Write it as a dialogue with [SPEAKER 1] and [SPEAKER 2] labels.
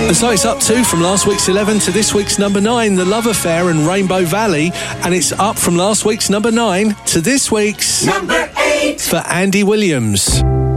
[SPEAKER 1] And so it's up 2 from last week's 11 to this week's number 9, The Love Affair and Rainbow Valley. And it's up from last week's number 9 to this week's
[SPEAKER 2] number 8
[SPEAKER 1] for Andy Williams.